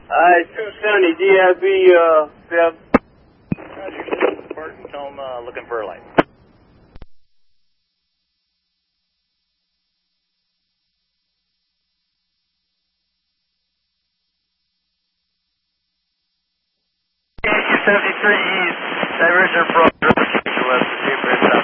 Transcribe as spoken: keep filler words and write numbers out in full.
Uh, two seventy D I B, uh, Bev. Roger, Burton, tell him uh, looking for a light. seventy-three East, diversion from River Station West,